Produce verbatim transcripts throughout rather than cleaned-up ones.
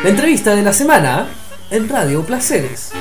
La entrevista de la semana en Radio Placeres.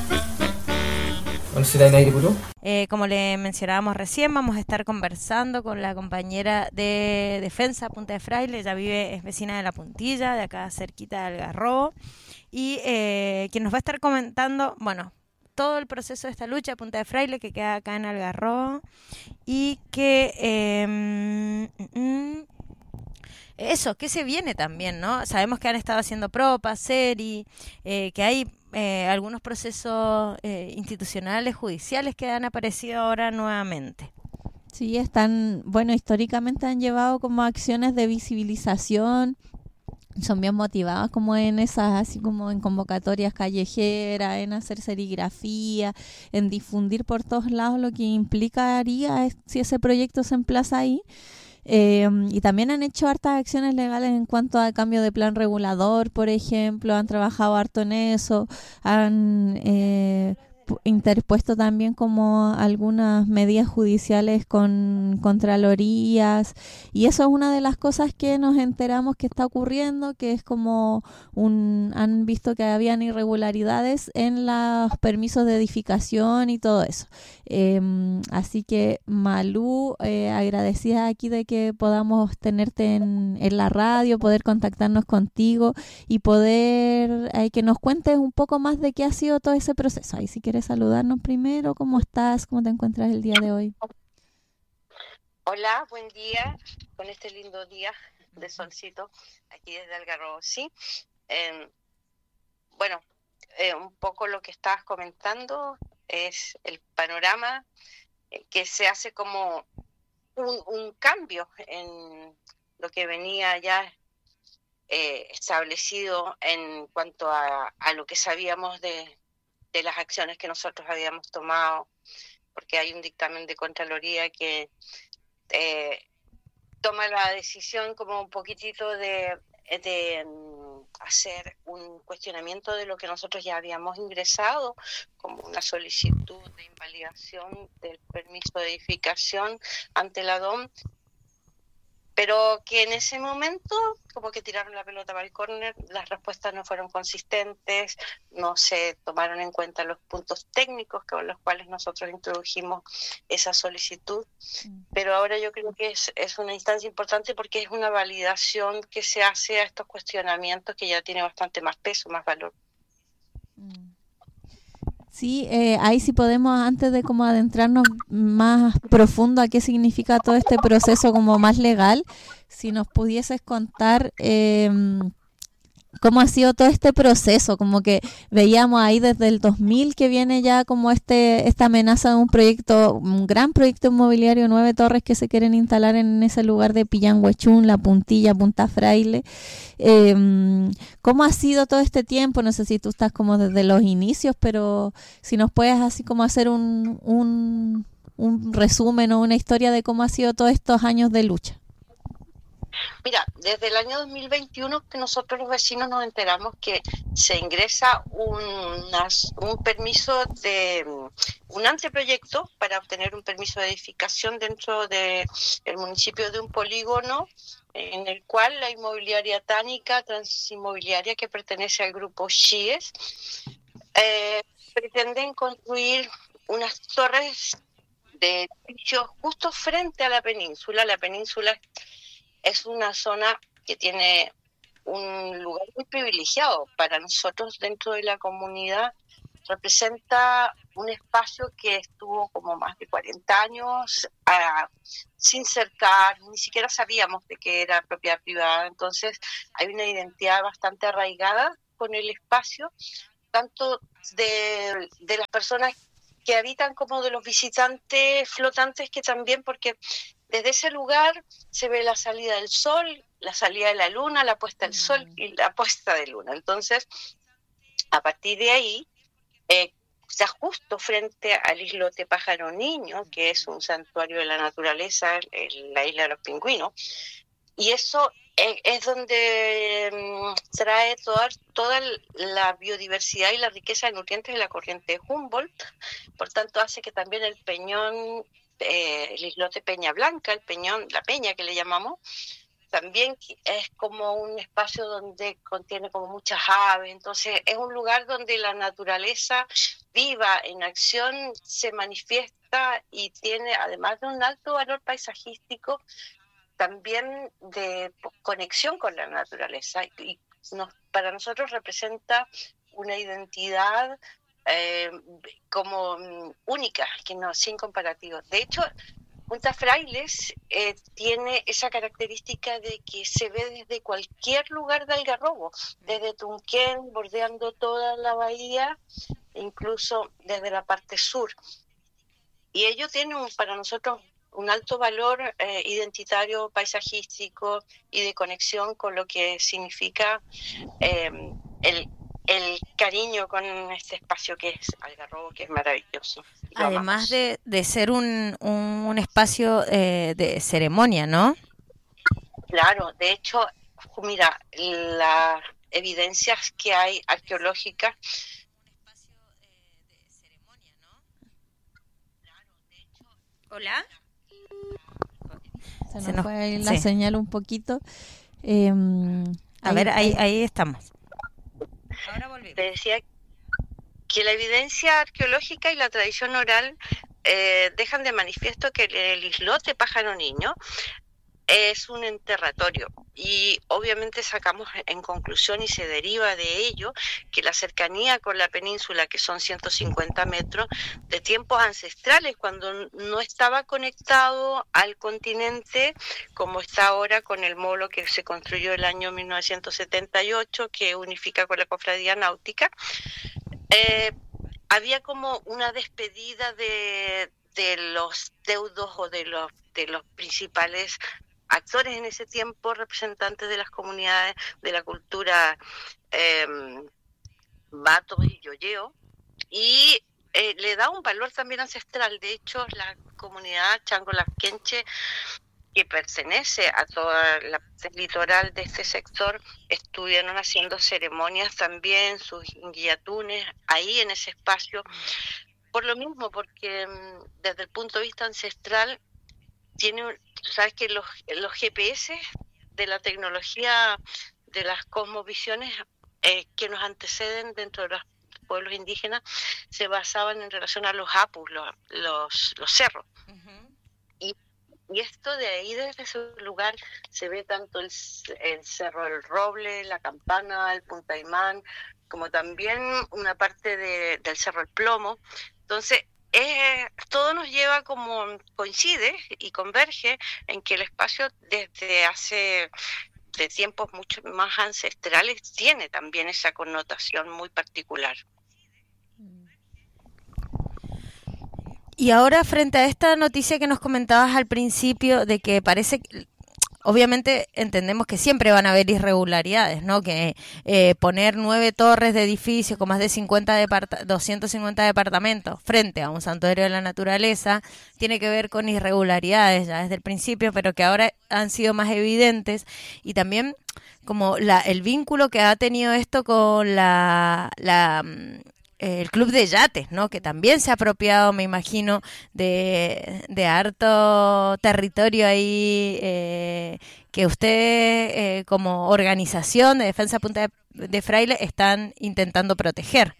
¿Cuál será el aire puro? Eh, como le mencionábamos recién, vamos a estar conversando con la compañera de Defensa Punta de Fraile. Ella vive, es vecina de La Puntilla, de acá cerquita de Algarrobo, y eh, quien nos va a estar comentando, bueno, todo el proceso de esta lucha de Punta de Fraile, que queda acá en Algarrobo, y que eh, mm, mm, eso, que se viene también, ¿no? Sabemos que han estado haciendo propas, series, eh, que hay eh, algunos procesos eh, institucionales, judiciales que han aparecido ahora nuevamente. Sí, están, bueno, históricamente han llevado como acciones de visibilización, son bien motivadas como en esas, así como en convocatorias callejeras, en hacer serigrafía, en difundir por todos lados lo que implicaría si ese proyecto se emplaza ahí. Eh, y también han hecho hartas acciones legales en cuanto a cambio de plan regulador, por ejemplo, han trabajado harto en eso, han eh, interpuesto también como algunas medidas judiciales con contralorías, y eso es una de las cosas que nos enteramos que está ocurriendo, que es como un, han visto que habían irregularidades en los permisos de edificación y todo eso. Eh, así que Malú, eh, agradecida aquí de que podamos tenerte en, en la radio, poder contactarnos contigo y poder eh, que nos cuentes un poco más de qué ha sido todo ese proceso. Ahí si quieres saludarnos primero, ¿cómo estás? ¿Cómo te encuentras el día de hoy? Hola, buen día, con este lindo día de solcito aquí desde Algarrobo, sí. Eh, bueno, eh, un poco lo que estabas comentando es el panorama eh, que se hace como un, un cambio en lo que venía ya eh, establecido en cuanto a, a lo que sabíamos de, de las acciones que nosotros habíamos tomado, porque hay un dictamen de Contraloría que eh, toma la decisión como un poquitito de, de um, hacer un cuestionamiento de lo que nosotros ya habíamos ingresado, como una solicitud de invalidación del permiso de edificación ante la D O M, pero que en ese momento como que tiraron la pelota para el córner, las respuestas no fueron consistentes, no se tomaron en cuenta los puntos técnicos con los cuales nosotros introdujimos esa solicitud, mm. pero ahora yo creo que es, es una instancia importante porque es una validación que se hace a estos cuestionamientos que ya tiene bastante más peso, más valor. Mm. Sí, eh, ahí sí podemos, antes de como adentrarnos más profundo a qué significa todo este proceso como más legal, si nos pudieses contar eh, cómo ha sido todo este proceso, como que veíamos ahí desde el dos mil que viene ya como este esta amenaza de un proyecto, un gran proyecto inmobiliario, nueve torres que se quieren instalar en ese lugar de Pillanhuechún, La Puntilla, Punta Fraile. Eh, ¿Cómo ha sido todo este tiempo? No sé si tú estás como desde los inicios, pero si nos puedes así como hacer un, un, un resumen o una historia de cómo ha sido todos estos años de lucha. Mira, desde el año dos mil veintiuno que nosotros los vecinos nos enteramos que se ingresa un, un permiso de un anteproyecto para obtener un permiso de edificación dentro del municipio de un polígono en el cual la inmobiliaria Tánica, Transinmobiliaria, que pertenece al grupo Chies, eh, pretenden construir unas torres de edificios justo frente a la península. La península es una zona que tiene un lugar muy privilegiado para nosotros dentro de la comunidad. Representa un espacio que estuvo como más de cuarenta años uh, sin cercar, ni siquiera sabíamos de que era propiedad privada. Entonces hay una identidad bastante arraigada con el espacio, tanto de, de las personas que habitan como de los visitantes flotantes, que también, porque desde ese lugar se ve la salida del sol, la salida de la luna, la puesta del sol y la puesta de luna. Entonces, a partir de ahí, eh, está justo frente al islote Pájaro Niño, que es un santuario de la naturaleza, en la isla de los pingüinos, y eso eh, es donde um, trae toda, toda la biodiversidad y la riqueza de nutrientes de la corriente de Humboldt. Por tanto, hace que también el peñón, eh, el islote Peña Blanca, el peñón, la peña que le llamamos, también es como un espacio donde contiene como muchas aves, entonces es un lugar donde la naturaleza viva, en acción, se manifiesta y tiene, además de un alto valor paisajístico, también de conexión con la naturaleza, y nos, para nosotros representa una identidad eh, como única, que no, sin comparativos. De hecho, Punta Frailes eh, tiene esa característica de que se ve desde cualquier lugar de Algarrobo, desde Tunquén, bordeando toda la bahía, incluso desde la parte sur. Y ello tiene un, para nosotros un alto valor eh, identitario, paisajístico y de conexión con lo que significa eh, el, el cariño con este espacio que es Algarrobo, que es maravilloso. Además de, de ser un, un, un espacio eh, de ceremonia, ¿no? Claro, de hecho, mira, las evidencias que hay arqueológicas. Hola. Se nos, Se nos fue ahí la sí. señal un poquito. Eh, A ahí, ver, ahí, ahí. ahí estamos. Ahora volvemos. Te decía que la evidencia arqueológica y la tradición oral eh, dejan de manifiesto que el islote Pájaro Niño es un enterratorio, y obviamente sacamos en conclusión, y se deriva de ello, que la cercanía con la península, que son ciento cincuenta metros, de tiempos ancestrales, cuando no estaba conectado al continente como está ahora con el molo que se construyó el año mil novecientos setenta y ocho, que unifica con la Cofradía Náutica, eh, había como una despedida de, de los deudos o de los, de los principales actores en ese tiempo, representantes de las comunidades de la cultura eh, Bato y Yoyeo, y eh, le da un valor también ancestral. De hecho, la comunidad Changolasquenche, que pertenece a toda la litoral de este sector, estuvieron haciendo ceremonias también, sus guillatunes, ahí en ese espacio, por lo mismo, porque desde el punto de vista ancestral, tiene, sabes que los, los G P S de la tecnología de las cosmovisiones eh, que nos anteceden dentro de los pueblos indígenas se basaban en relación a los apus, los, los, los cerros. Uh-huh. Y, y esto de ahí, desde ese lugar, se ve tanto el, el Cerro del Roble, la Campana, el Punta Imán, como también una parte de, del Cerro El Plomo. Entonces, Eh, todo nos lleva, como coincide y converge en que el espacio desde hace de tiempos mucho más ancestrales tiene también esa connotación muy particular. Y ahora, frente a esta noticia que nos comentabas al principio, de que parece que obviamente entendemos que siempre van a haber irregularidades, ¿no? Que eh, poner nueve torres de edificios con más de cincuenta depart- doscientos cincuenta departamentos frente a un santuario de la naturaleza tiene que ver con irregularidades ya desde el principio, pero que ahora han sido más evidentes, y también como la, el vínculo que ha tenido esto con la... la el club de yates, ¿no? Que también se ha apropiado, me imagino, de, de harto territorio ahí eh, que ustedes eh, como organización de Defensa Punta de, de Fraile están intentando proteger.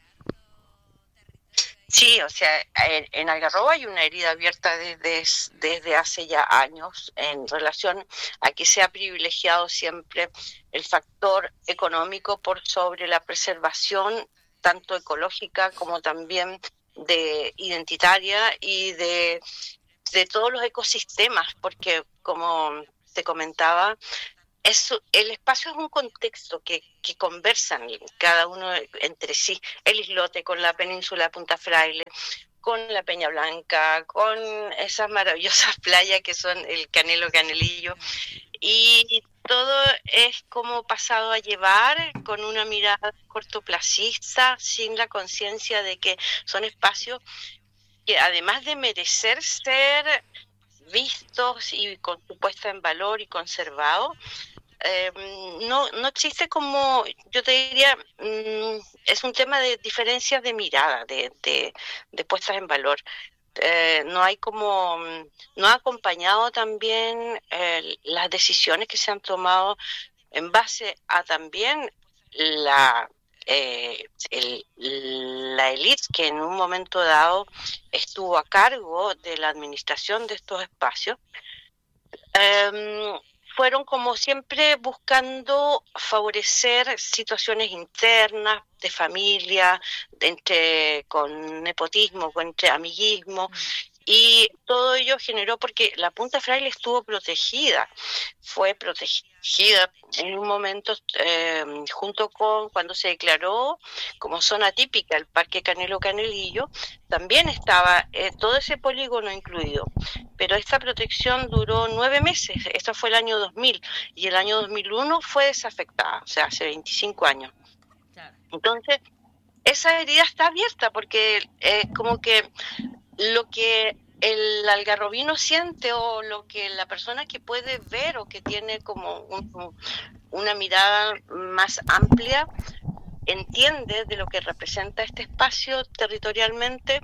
Sí, o sea, en, en Algarrobo hay una herida abierta desde, desde hace ya años en relación a que se ha privilegiado siempre el factor económico por sobre la preservación tanto ecológica como también de identitaria y de, de todos los ecosistemas, porque como te comentaba, es, el espacio es un contexto que, que conversan cada uno entre sí, el islote con la península de Punta Fraile, con la Peña Blanca, con esas maravillosas playas que son el Canelo Canelillo, y todo es como pasado a llevar con una mirada cortoplacista, sin la conciencia de que son espacios que, además de merecer ser vistos y con su puesta en valor y conservados, eh, no, no existe como, yo te diría, mmm, es un tema de diferencias de mirada, de, de, de puestas en valor. eh, no hay como, no ha acompañado también eh, las decisiones que se han tomado en base a también la eh, el, la élite que en un momento dado estuvo a cargo de la administración de estos espacios. Um, fueron como siempre buscando favorecer situaciones internas de familia, de entre con nepotismo, con entre amiguismo, y todo ello generó porque la Punta Fraile estuvo protegida, fue protegida en un momento eh, junto con cuando se declaró como zona típica el Parque Canelo Canelillo, también estaba eh, todo ese polígono incluido, pero esta protección duró nueve meses, esto fue el año dos mil, y el año dos mil uno fue desafectada, o sea, hace veinticinco años. Entonces, esa herida está abierta porque eh, como que lo que el algarrobino siente o lo que la persona que puede ver o que tiene como un, una mirada más amplia entiende de lo que representa este espacio territorialmente,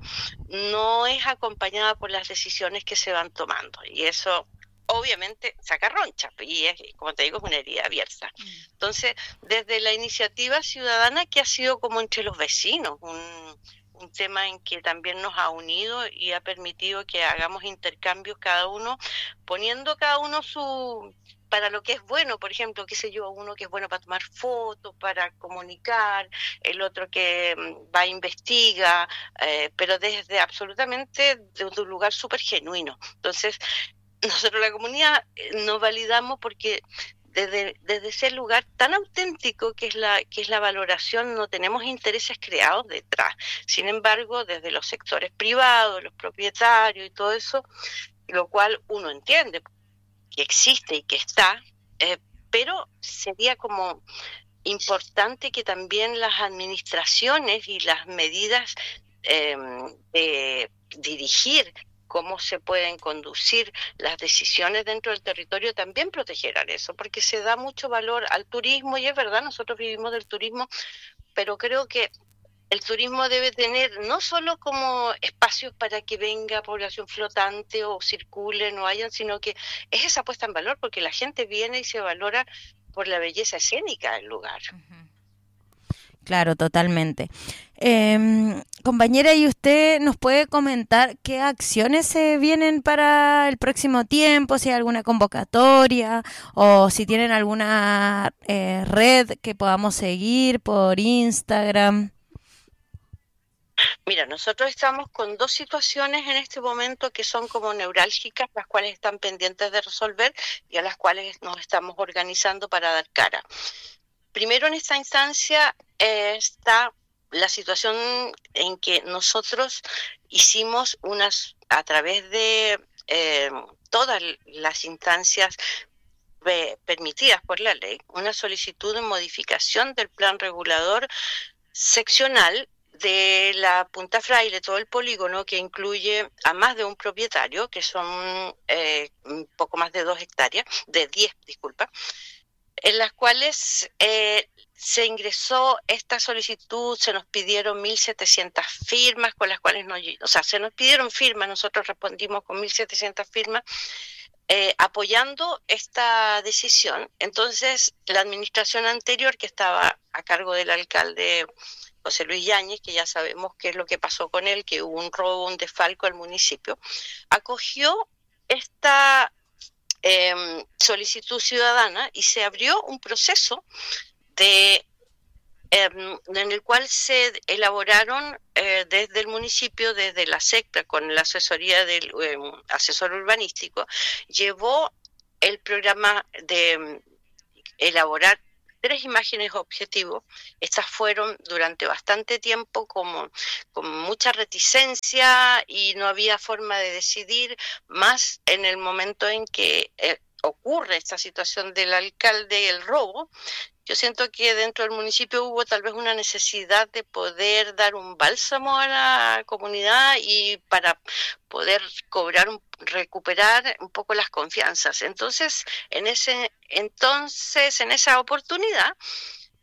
no es acompañada por las decisiones que se van tomando, y eso obviamente saca roncha, y es, como te digo, es una herida abierta. Entonces, desde la iniciativa ciudadana, que ha sido como entre los vecinos, un un tema en que también nos ha unido y ha permitido que hagamos intercambios cada uno, poniendo cada uno su para lo que es bueno, por ejemplo, qué sé yo, uno que es bueno para tomar fotos, para comunicar, el otro que va a investiga, eh, pero desde absolutamente de un lugar súper genuino. Entonces, nosotros la comunidad nos validamos porque Desde, desde ese lugar tan auténtico que es la que es la valoración, no tenemos intereses creados detrás. Sin embargo, desde los sectores privados, los propietarios y todo eso, lo cual uno entiende que existe y que está, eh, pero sería como importante que también las administraciones y las medidas eh, de dirigir cómo se pueden conducir las decisiones dentro del territorio, también protegerán eso, porque se da mucho valor al turismo, y es verdad, nosotros vivimos del turismo, pero creo que el turismo debe tener no solo como espacios para que venga población flotante o circulen o hayan, sino que es esa puesta en valor, porque la gente viene y se valora por la belleza escénica del lugar. Uh-huh. Claro, totalmente. Eh, compañera, ¿y usted nos puede comentar qué acciones se vienen para el próximo tiempo? Si hay alguna convocatoria o si tienen alguna eh, red que podamos seguir por Instagram. Mira, nosotros estamos con dos situaciones en este momento que son como neurálgicas, las cuales están pendientes de resolver y a las cuales nos estamos organizando para dar cara. Primero, en esta instancia eh, está la situación en que nosotros hicimos unas, a través de eh, todas las instancias eh, permitidas por la ley, una solicitud de modificación del plan regulador seccional de la Punta Fraile, todo el polígono, que incluye a más de un propietario, que son eh, un poco más de dos hectáreas, de diez, disculpa, en las cuales eh, se ingresó esta solicitud, se nos pidieron mil setecientas firmas, con las cuales, no, o sea, se nos pidieron firmas, nosotros respondimos con mil setecientas firmas, eh, apoyando esta decisión. Entonces, la administración anterior, que estaba a cargo del alcalde José Luis Yáñez, que ya sabemos qué es lo que pasó con él, que hubo un robo, un desfalco al municipio, acogió esta Eh, solicitud ciudadana y se abrió un proceso de eh, en el cual se elaboraron eh, desde el municipio, desde la secta, con la asesoría del eh, asesor urbanístico, llevó el programa de um, elaborar tres imágenes objetivos. Estas fueron durante bastante tiempo como con mucha reticencia y no había forma de decidir, más en el momento en que eh, ocurre esta situación del alcalde y el robo. Yo siento que dentro del municipio hubo tal vez una necesidad de poder dar un bálsamo a la comunidad y para poder cobrar, un, recuperar un poco las confianzas. Entonces, en ese entonces, en esa oportunidad,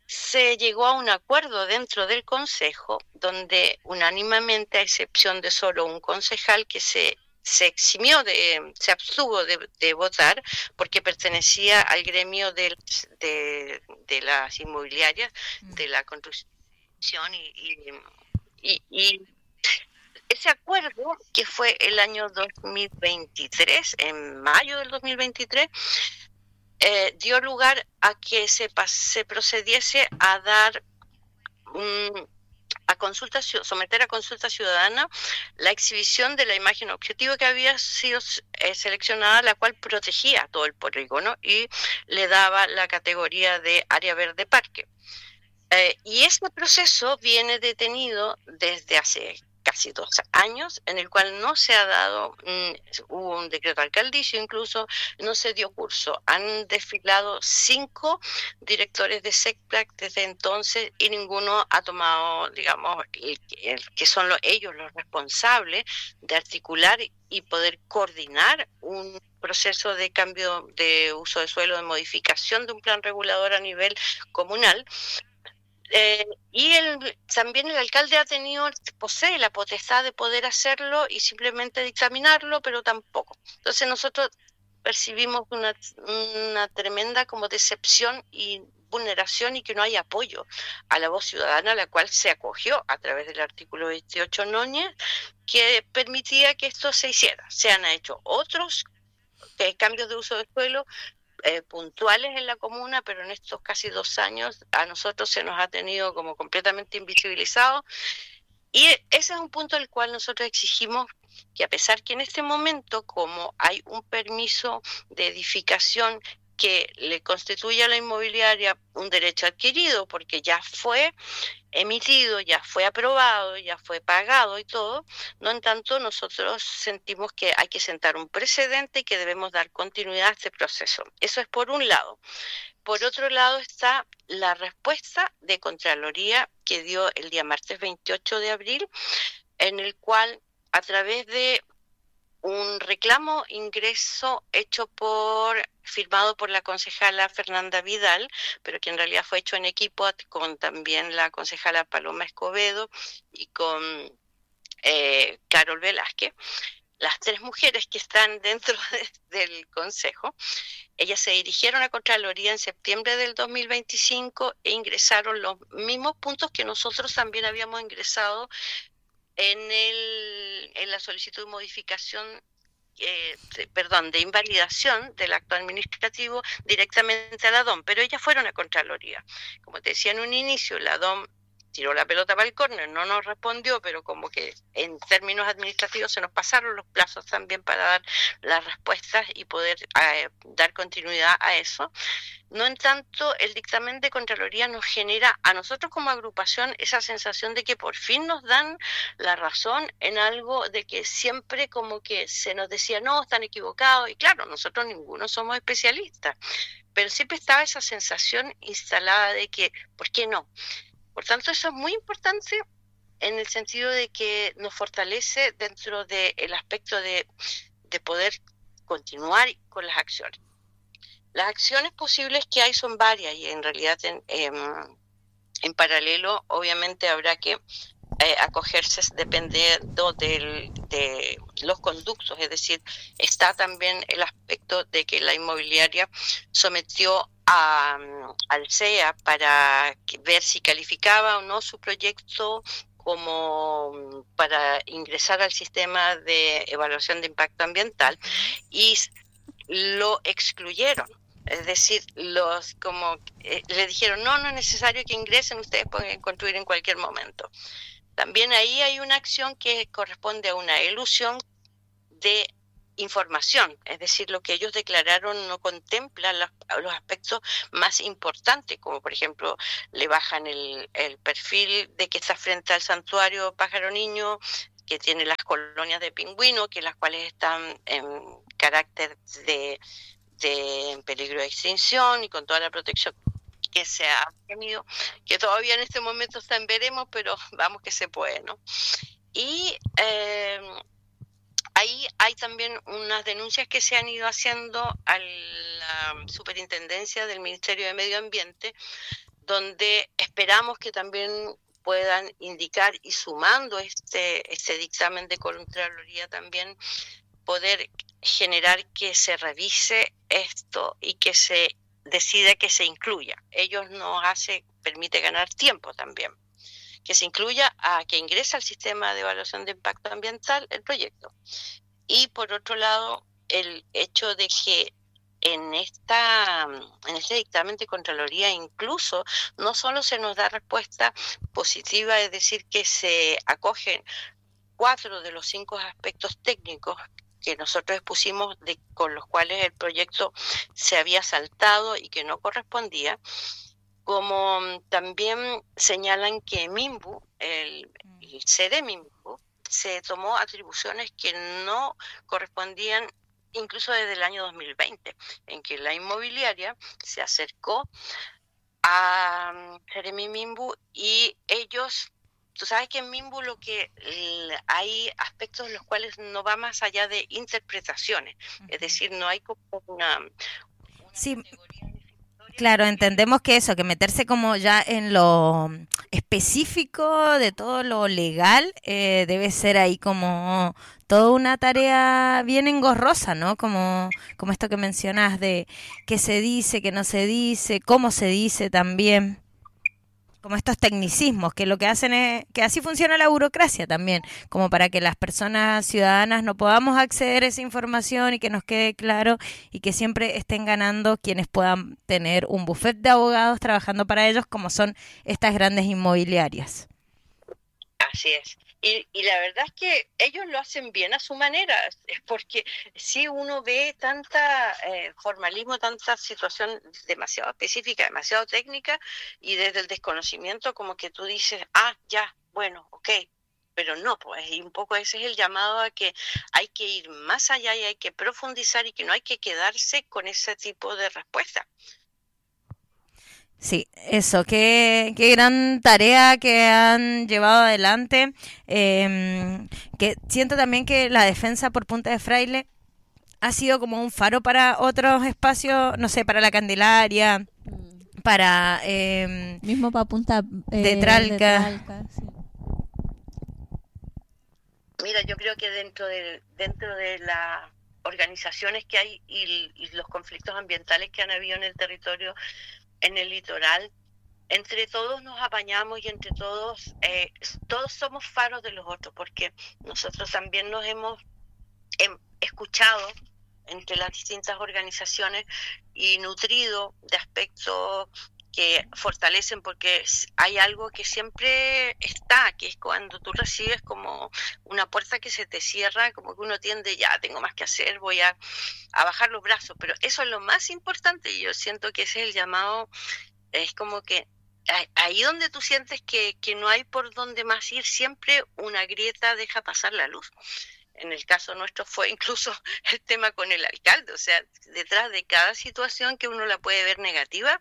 se llegó a un acuerdo dentro del Consejo donde unánimemente, a excepción de solo un concejal que se se eximió, de, se abstuvo de, de votar porque pertenecía al gremio de, de, de las inmobiliarias, de la construcción y, y, y, y ese acuerdo, que fue el año dos mil veintitrés, en mayo del dos mil veintitrés, eh, dio lugar a que se, se procediese a dar un... a consulta, someter a consulta ciudadana la exhibición de la imagen objetivo que había sido eh, seleccionada, la cual protegía todo el polígono y le daba la categoría de área verde parque. Eh, y este proceso viene detenido desde hace casi dos años, en el cual no se ha dado, mmm, hubo un decreto alcaldicio incluso, no se dio curso. Han desfilado cinco directores de SECPLAC desde entonces y ninguno ha tomado, digamos, el, el, que son los, ellos los responsables de articular y poder coordinar un proceso de cambio de uso de suelo, de modificación de un plan regulador a nivel comunal. Eh, y el, también el alcalde ha tenido, posee la potestad de poder hacerlo y simplemente dictaminarlo, pero tampoco. Entonces nosotros percibimos una, una tremenda como decepción y vulneración, y que no hay apoyo a la voz ciudadana, a la cual se acogió a través del artículo veintiocho Núñez, que permitía que esto se hiciera. Se han hecho otros eh, cambios de uso de suelo, Eh, puntuales en la comuna, pero en estos casi dos años a nosotros se nos ha tenido como completamente invisibilizado, y ese es un punto del cual nosotros exigimos que, a pesar que en este momento, como hay un permiso de edificación que le constituye a la inmobiliaria un derecho adquirido, porque ya fue emitido, ya fue aprobado, ya fue pagado y todo, no en tanto nosotros sentimos que hay que sentar un precedente y que debemos dar continuidad a este proceso. Eso es por un lado. Por otro lado está la respuesta de Contraloría que dio el día martes veintiocho de abril, en el cual, a través de un reclamo ingreso hecho por, firmado por la concejala Fernanda Vidal, pero que en realidad fue hecho en equipo con también la concejala Paloma Escobedo y con eh, Carol Velázquez, las tres mujeres que están dentro de, del consejo. Ellas se dirigieron a Contraloría en septiembre del dos mil veinticinco e ingresaron los mismos puntos que nosotros también habíamos ingresado en, el, en la solicitud de modificación, eh, de, perdón, de invalidación del acto administrativo directamente a la D O M, pero ellas fueron a Contraloría. Como te decía en un inicio, la D O M tiró la pelota para el córner, no nos respondió, pero como que en términos administrativos se nos pasaron los plazos también para dar las respuestas y poder eh, dar continuidad a eso. No en tanto, el dictamen de Contraloría nos genera a nosotros como agrupación esa sensación de que por fin nos dan la razón en algo de que siempre como que se nos decía, no, están equivocados, y claro, nosotros ninguno somos especialistas, pero siempre estaba esa sensación instalada de que, ¿por qué no? Por tanto, eso es muy importante en el sentido de que nos fortalece dentro del aspecto de, de poder continuar con las acciones. Las acciones posibles que hay son varias, y en realidad en, en, en paralelo obviamente habrá que eh, acogerse dependiendo del, de los conductos, es decir, está también el aspecto de que la inmobiliaria sometió A, al C E A para ver si calificaba o no su proyecto como para ingresar al sistema de evaluación de impacto ambiental, y lo excluyeron. Es decir, los como eh, le dijeron, no, no es necesario que ingresen, ustedes pueden construir en cualquier momento. También ahí hay una acción que corresponde a una elusión de información, es decir, lo que ellos declararon no contempla los, los aspectos más importantes, como por ejemplo le bajan el, el perfil de que está frente al santuario Pájaro Niño, que tiene las colonias de pingüino, que las cuales están en carácter de, de en peligro de extinción y con toda la protección que se ha tenido, que todavía en este momento está en veremos, pero vamos que se puede, ¿no? Y eh, ahí hay también unas denuncias que se han ido haciendo a la superintendencia del Ministerio de Medio Ambiente, donde esperamos que también puedan indicar, y sumando este, este dictamen de Contraloría también, poder generar que se revise esto y que se decida que se incluya. Ellos nos hace, permite ganar tiempo también, que se incluya a que ingrese al sistema de evaluación de impacto ambiental el proyecto. Y por otro lado, el hecho de que en esta en este dictamen de Contraloría incluso no solo se nos da respuesta positiva, es decir, que se acogen cuatro de los cinco aspectos técnicos que nosotros expusimos de, con los cuales el proyecto se había saltado y que no correspondía, como también señalan que MIMBU, el, el C D MIMBU, se tomó atribuciones que no correspondían incluso desde el año dos mil veinte, en que la inmobiliaria se acercó a Jeremy MIMBU y ellos, tú sabes que en MIMBU lo que hay aspectos en los cuales no va más allá de interpretaciones, uh-huh. Es decir, no hay como una, una sí. Claro, entendemos que eso, que meterse como ya en lo específico de todo lo legal, eh, debe ser ahí como toda una tarea bien engorrosa, ¿no? Como, como esto que mencionas de qué se dice, qué no se dice, cómo se dice también. Como estos tecnicismos, que lo que hacen es que así funciona la burocracia también, como para que las personas ciudadanas no podamos acceder a esa información y que nos quede claro y que siempre estén ganando quienes puedan tener un buffet de abogados trabajando para ellos, como son estas grandes inmobiliarias. Así es. Y, y la verdad es que ellos lo hacen bien a su manera, es porque si uno ve tanta eh, formalismo, tanta situación demasiado específica, demasiado técnica, y desde el desconocimiento como que tú dices, ah, ya, bueno, ok, pero no, pues y un poco ese es el llamado a que hay que ir más allá y hay que profundizar y que no hay que quedarse con ese tipo de respuesta. Sí, eso, qué, qué gran tarea que han llevado adelante, eh, que siento también que la defensa por Punta de Fraile ha sido como un faro para otros espacios, no sé, para la Candelaria, mm. para... Eh, mismo para Punta eh, de Tralca. De Tralca sí. Mira, yo creo que dentro de, dentro de las organizaciones que hay y, y los conflictos ambientales que han habido en el territorio, en el litoral, entre todos nos apañamos y entre todos, eh, todos somos faros de los otros, porque nosotros también nos hemos eh, escuchado entre las distintas organizaciones y nutrido de aspectos que fortalecen, porque hay algo que siempre está, que es cuando tú recibes como una puerta que se te cierra, como que uno tiende, ya tengo más que hacer, voy a, a bajar los brazos, pero eso es lo más importante y yo siento que ese es el llamado, es como que ahí donde tú sientes que, que no hay por dónde más ir, siempre una grieta deja pasar la luz. En el caso nuestro fue incluso el tema con el alcalde, o sea, detrás de cada situación que uno la puede ver negativa,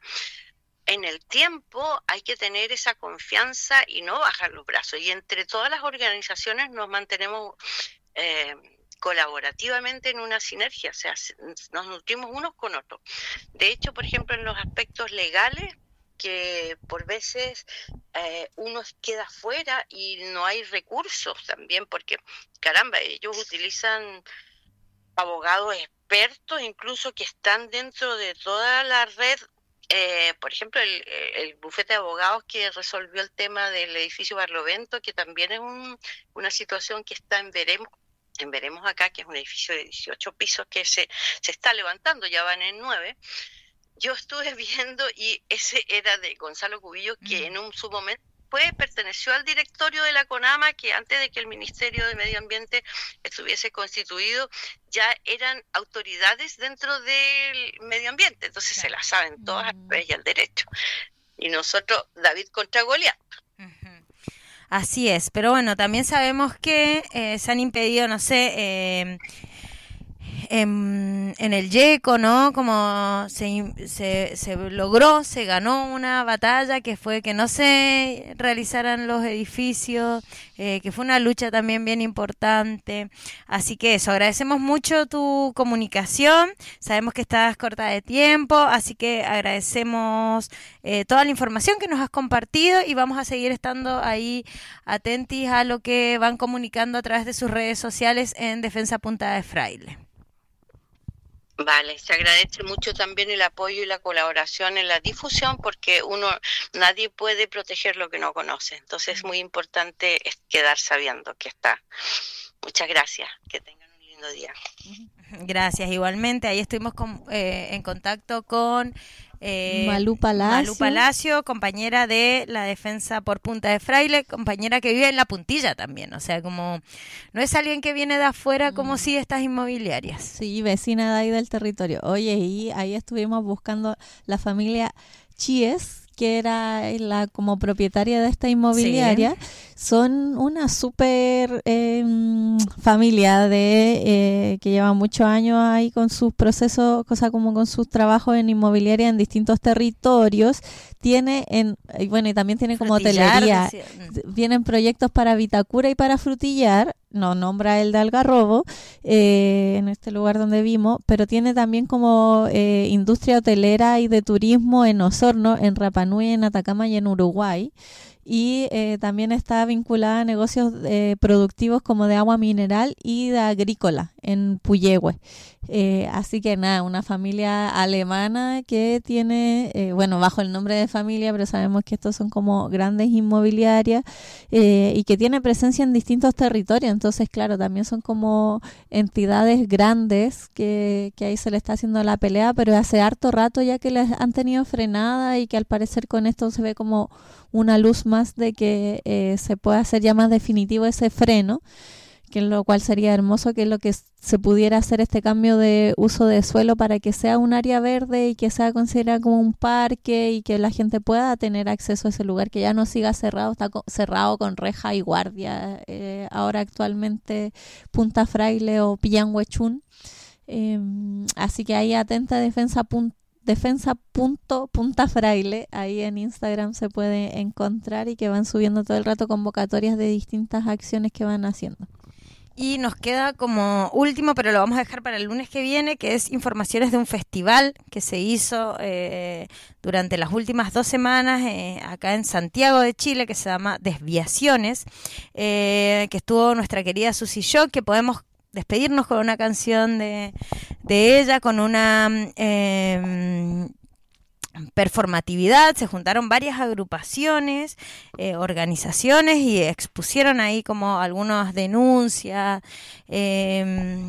en el tiempo hay que tener esa confianza y no bajar los brazos. Y entre todas las organizaciones nos mantenemos eh, colaborativamente en una sinergia, o sea, nos nutrimos unos con otros. De hecho, por ejemplo, en los aspectos legales, que por veces eh, uno queda fuera y no hay recursos también, porque, caramba, ellos utilizan abogados expertos, incluso que están dentro de toda la red. Eh, por ejemplo, el, el bufete de abogados que resolvió el tema del edificio Barlovento, que también es un, una situación que está en veremos, en veremos acá, que es un edificio de dieciocho pisos que se, se está levantando, ya van en nueve. Yo estuve viendo y ese era de Gonzalo Cubillo, que mm. en un su momento fue, perteneció al directorio de la CONAMA, que antes de que el Ministerio de Medio Ambiente estuviese constituido, ya eran autoridades dentro del medio ambiente, entonces claro. Se las saben todas mm. y al derecho. Y nosotros, David contra Goliat. Uh-huh. Así es, pero bueno, también sabemos que eh, se han impedido, no sé, eh, en, en el Yeco, ¿no? Como se, se, se logró, se ganó una batalla que fue que no se realizaran los edificios, eh, que fue una lucha también bien importante. Así que eso, agradecemos mucho tu comunicación, sabemos que estás corta de tiempo, así que agradecemos eh, toda la información que nos has compartido y vamos a seguir estando ahí atentos a lo que van comunicando a través de sus redes sociales en Defensa Punta de Fraile. Vale, se agradece mucho también el apoyo y la colaboración en la difusión porque uno, nadie puede proteger lo que no conoce. Entonces es muy importante quedar sabiendo que está. Muchas gracias, que tengan un lindo día. Gracias, igualmente. Ahí estuvimos con, eh, en contacto con eh, Malú Palacio. Malú Palacio, compañera de la Defensa por Punta de Fraile, compañera que vive en La Puntilla también. O sea, como no es alguien que viene de afuera como mm. si estas inmobiliarias. Sí, vecina de ahí del territorio. Oye, y ahí estuvimos buscando la familia Chies, que era la como propietaria de esta inmobiliaria. Sí. Son una súper eh, familia de eh, que lleva muchos años ahí con sus procesos, cosa como con sus trabajos en inmobiliaria en distintos territorios. Tiene en y bueno y también tiene como frutillar, hotelería. Decía. Vienen proyectos para Vitacura y para Frutillar. No nombra el de Algarrobo, eh, en este lugar donde vimos, pero tiene también como eh, industria hotelera y de turismo en Osorno, en Rapa Nui, en Atacama y en Uruguay. Y eh, también está vinculada a negocios eh, productivos como de agua mineral y de agrícola en Puyehue. Eh, así que nada, una familia alemana que tiene, eh, bueno, bajo el nombre de familia, pero sabemos que estos son como grandes inmobiliarias eh, y que tiene presencia en distintos territorios. Entonces, claro, también son como entidades grandes que, que ahí se le está haciendo la pelea, pero hace harto rato ya que les han tenido frenada y que al parecer con esto se ve como una luz más de que eh, se pueda hacer ya más definitivo ese freno, que lo cual sería hermoso que lo que se pudiera hacer este cambio de uso de suelo para que sea un área verde y que sea considerado como un parque y que la gente pueda tener acceso a ese lugar, que ya no siga cerrado, está co- cerrado con reja y guardia. Eh, ahora actualmente Punta Fraile o Pillanhuechún. Eh, así que ahí atenta defensa punto defensa punto punta fraile, ahí en Instagram se puede encontrar y que van subiendo todo el rato convocatorias de distintas acciones que van haciendo. Y nos queda como último, pero lo vamos a dejar para el lunes que viene, que es informaciones de un festival que se hizo eh, durante las últimas dos semanas eh, acá en Santiago de Chile, que se llama Desviaciones, eh, que estuvo nuestra querida Susi Shock, que podemos despedirnos con una canción de, de ella, con una eh, performatividad. Se juntaron varias agrupaciones, eh, organizaciones y expusieron ahí como algunas denuncias, eh,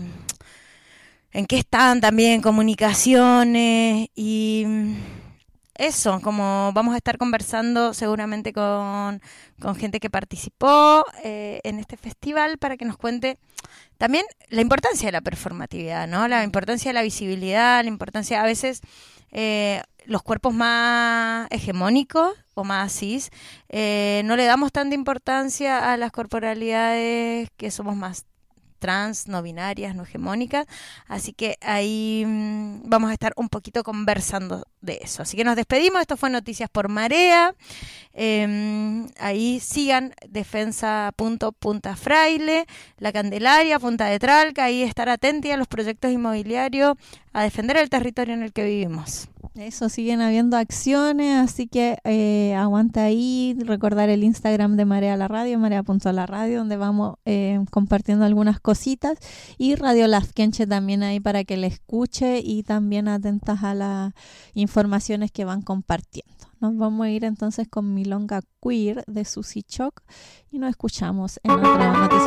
en qué están también comunicaciones y eso, como vamos a estar conversando seguramente con, con gente que participó eh, en este festival para que nos cuente también la importancia de la performatividad, ¿no? La importancia de la visibilidad, la importancia a veces eh, los cuerpos más hegemónicos o más cis, eh, no le damos tanta importancia a las corporalidades que somos más trans, no binarias, no hegemónicas, así que ahí mmm, vamos a estar un poquito conversando de eso. Así que nos despedimos, esto fue Noticias por Marea, eh, ahí sigan defensa punto punta fraile, La Candelaria, Punta de Tralca, ahí estar atentos a los proyectos inmobiliarios, a defender el territorio en el que vivimos. Eso, siguen habiendo acciones, así que eh, aguanta ahí, recordar el Instagram de Marea la Radio, marea punto la radio, donde vamos eh, compartiendo algunas cositas, y Radio Lafkenche también ahí para que le escuche y también atentas a las informaciones que van compartiendo. Nos vamos a ir entonces con Milonga Queer de Susi Shock y nos escuchamos en otra noticia.